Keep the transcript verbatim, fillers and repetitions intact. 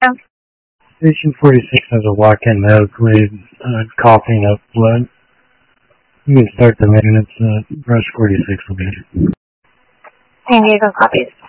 Oh. Station forty-six has a walk-in medical aid, uh, coughing up blood. You can start the maintenance, uh, brush forty-six will be. San Diego copies.